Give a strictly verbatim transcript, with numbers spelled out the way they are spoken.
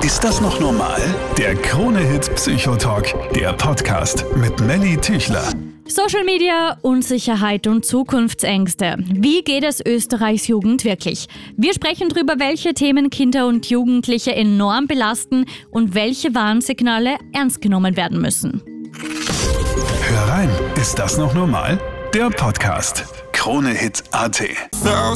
Ist das noch normal? Der Krone-Hit Psychotalk, der Podcast mit Melly Tüchler. Social Media, Unsicherheit und Zukunftsängste. Wie geht es Österreichs Jugend wirklich? Wir sprechen darüber, welche Themen Kinder und Jugendliche enorm belasten und welche Warnsignale ernst genommen werden müssen. Hör rein, ist das noch normal? Der Podcast. Krone-Hit Punkt at.